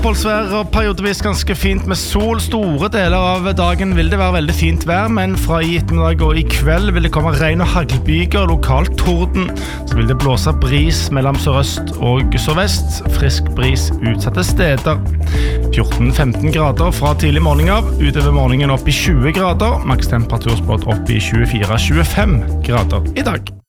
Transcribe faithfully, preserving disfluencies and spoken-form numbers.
oppholdsvær og periodevis ganske fint med sol. Store deler av dagen vil det være veldig fint vær, men fra i ettermiddag og i kveld vil det komme regn og haglbyger, lokalt torden. Så vil det blåse bris mellom sørøst og sørvest, frisk bris utsatte steder. fjorten til femten grader fra tidlig morgen av, utover morgenen opp i tjue grader, maks temperaturspådd opp i tjuefire til tjuefem grader i dag.